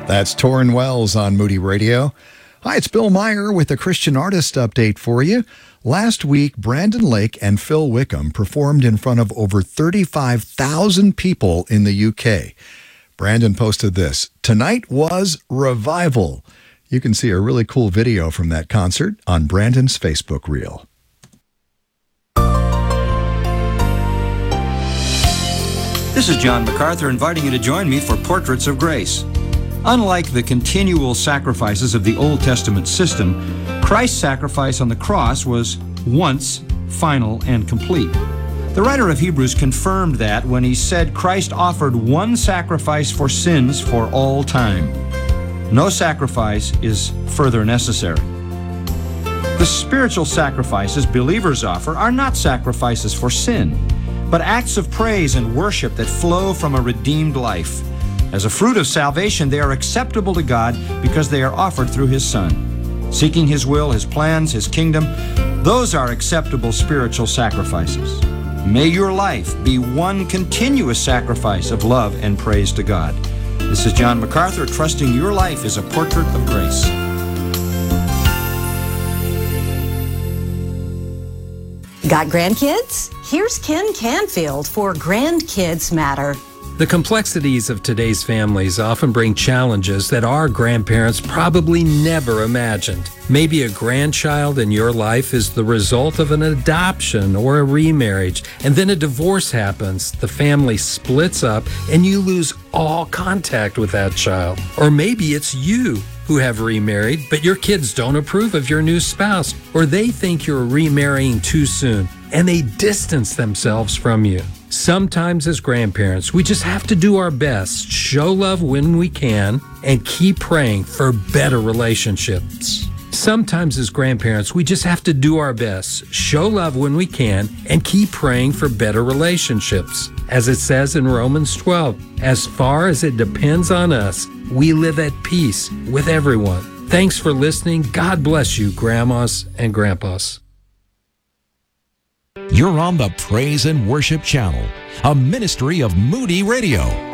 That's Torrin Wells on Moody Radio. Hi, it's Bill Meyer with a Christian artist update for you. Last week, Brandon Lake and Phil Wickham performed in front of over 35,000 people in the UK. Brandon posted this: "Tonight was revival." You can see a really cool video from that concert on Brandon's Facebook reel. This is John MacArthur inviting you to join me for Portraits of Grace. Unlike the continual sacrifices of the Old Testament system, Christ's sacrifice on the cross was once, final, and complete. The writer of Hebrews confirmed that when he said Christ offered one sacrifice for sins for all time. No sacrifice is further necessary. The spiritual sacrifices believers offer are not sacrifices for sin, but acts of praise and worship that flow from a redeemed life. As a fruit of salvation, they are acceptable to God because they are offered through His Son. Seeking His will, His plans, His kingdom, those are acceptable spiritual sacrifices. May your life be one continuous sacrifice of love and praise to God. This is John MacArthur, trusting your life is a portrait of grace. Got grandkids? Here's Ken Canfield for Grandkids Matter. The complexities of today's families often bring challenges that our grandparents probably never imagined. Maybe a grandchild in your life is the result of an adoption or a remarriage, and then a divorce happens, the family splits up, and you lose all contact with that child. Or maybe it's you who have remarried, but your kids don't approve of your new spouse, or they think you're remarrying too soon, and they distance themselves from you. Sometimes as grandparents, we just have to do our best, show love when we can, and keep praying for better relationships. Sometimes as grandparents, we just have to do our best, show love when we can, and keep praying for better relationships. As it says in Romans 12, as far as it depends on us, we live at peace with everyone. Thanks for listening. God bless you, grandmas and grandpas. You're on the Praise and Worship Channel, a ministry of Moody Radio.